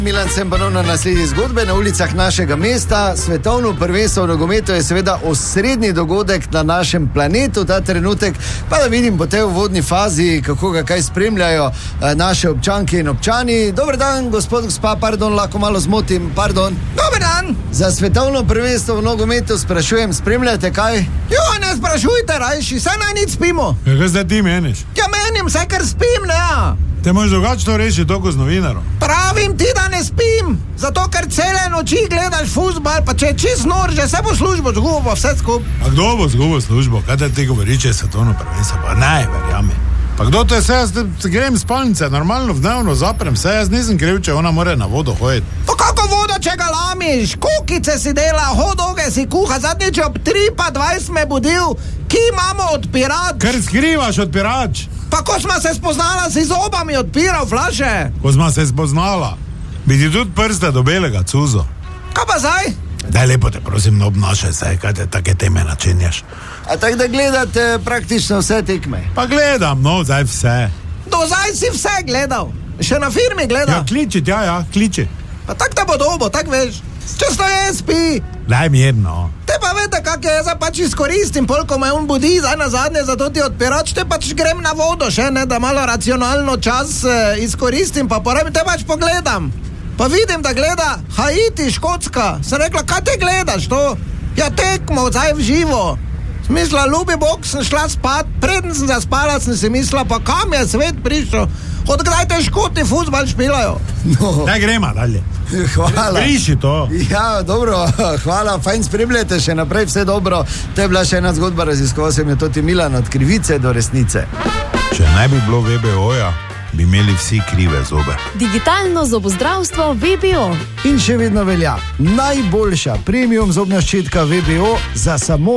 Milan, sem ponovno na sledi zgodbe na ulicah našega mesta. Svetovno prvenstvo v nogometu je seveda osrednji dogodek na našem planetu ta trenutek, pa da vidim po tej uvodni fazi, kako ga kaj spremljajo naše občanke in občani. Dober dan, gospod, gospa, pardon, lahko malo zmotim, pardon. Dober dan. Za svetovno prvenstvo v nogometu sprašujem, spremljate kaj? Jo, ne sprašujte rajši, saj naj nič spimo. Ja, kaj zdaj ti meniš? Ja, menim, saj kar spim, ne. Te možeš drugače to rešiti toliko z novinarom. Pravim ti, da ne spim, zato ker cele noči gledaš fuzbal, pa če je čist nor, že se bo službo zgubo, vse skup. A kdo bo zgubo službo? Kaj te ti govori, če se to prvenstvo? Pa ne, verjame. Pa kdo to je, se jaz grem spalnice, normalno dnevno zaprem, se jaz nisem kriv, če ona more na vodo hoditi. Pa kako vodo, če ga lamiš? Kukice si dela, hodoge si kuha, zadnjič ob 3:20 me budil, ki imamo odpirat. Ker skrivaš odpirač. Pa ko smo se spoznala, si zobami odpiral flaše. Ko smo se spoznala, bi ti tudi prste do belega cuzo. Kaj pa zdaj? Daj lepo te prosim, ne obnašaj se, kaj te take teme načenjaš. A tako da gledate praktično vse tekme? Pa gledam, no, zdaj vse. Do zdaj si vse gledal. Še na firmi gledal. Ja, kliči, kliči. Pa tak te bo dobo, tak veš. Često je spi. Daj mirno. Te pa vete, kak je, jaz pač izkoristim, polko me on budi, zdaj na zadnje, zato ti odpirač, te pač grem na vodo še, ne, da malo racionalno čas izkoristim, pa porabim, te pač pogledam. Pa vidim, da gleda Haiti, Škotska. Sem rekla, kaj te gledaš to? Ja, tekmo, zdaj v živo. Smisla, ljubi Bog, sem šla spat, preden sem zaspala, sem si mislila, pa kam je svet prišel? Od kdaj te Škoti fuzbal špilajo? No. Daj grema dalje. Hvala. Priši to. Ja, dobro, hvala, fajn spremljate, še naprej vse dobro. To je bila še ena zgodba, raziskoval sem jo Toti Milan, od krivice do resnice. Če ne bi bilo VBO-ja, bi imeli vsi krive zobe. Digitalno zobozdravstvo VBO. In še vedno velja, najboljša premium zobna ščetka VBO za samo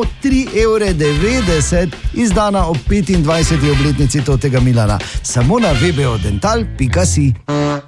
3,90 €, izdana ob 25. obletnici Totega Milana. Samo na vbodental.si.